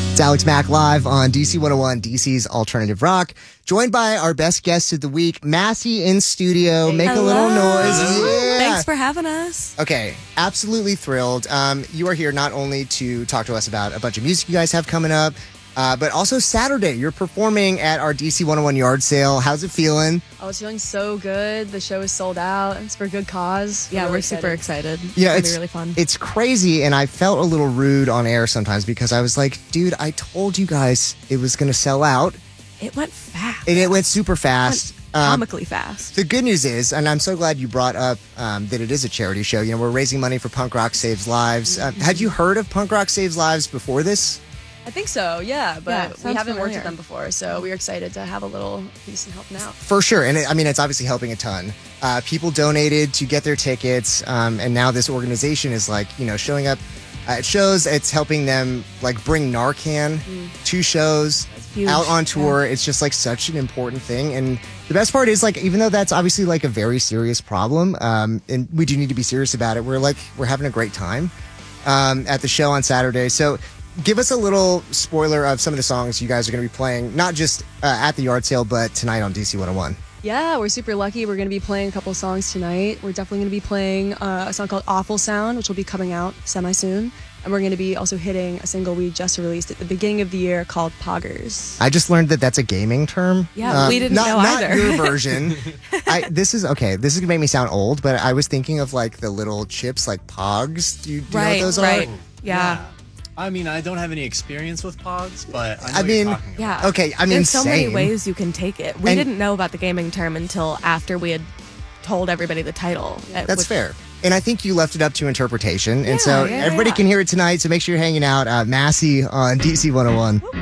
It's Alex Mack live on DC 101, DC's Alternative Rock. Joined by our best guest of the week, Massey in studio. Make a little noise. Yeah. Thanks for having us. Okay, absolutely thrilled. You are here not only to talk to us about a bunch of music you guys have coming up, but also Saturday. You're performing at our DC 101 yard sale. How's it feeling? Oh, it's feeling so good. The show is sold out. It's for a good cause. Yeah, we're super excited. Yeah, it's gonna be really fun. It's crazy, and I felt a little rude on air sometimes because I was like, dude, I told you guys it was going to sell out. It went fast. And it went super fast. Comically fast. The good news is, and I'm so glad you brought up that it is a charity show. You know, we're raising money for Punk Rock Saves Lives. Had you heard of Punk Rock Saves Lives before this? I think so, yeah, but we haven't worked familiar. with them before, so we're excited to have a little piece and helping out. For sure. And it's obviously helping a ton. People donated to get their tickets. And now this organization is showing up at shows. It's helping them bring Narcan to shows, out on tour. Yeah. It's just such an important thing. And the best part is even though that's obviously a very serious problem, and we do need to be serious about it, we're having a great time at the show on Saturday. So give us a little spoiler of some of the songs you guys are going to be playing, not just at the yard sale, but tonight on DC 101. Yeah, we're super lucky. We're going to be playing a couple songs tonight. We're definitely going to be playing a song called Awful Sound, which will be coming out semi-soon. And we're going to be also hitting a single we just released at the beginning of the year called Poggers. I just learned that that's a gaming term. Yeah, we didn't know either. Not your version. This is going to make me sound old, but I was thinking of the little chips Pogs. Do you know what those are? Right, yeah. I mean, I don't have any experience with Pogs, but I know what you're talking about. Yeah. Okay, there's so same. many ways you can take it. We didn't know about the gaming term until after we had told everybody the title. That's fair. And I think you left it up to interpretation. And so everybody can hear it tonight. So make sure you're hanging out. Massey on DC 101.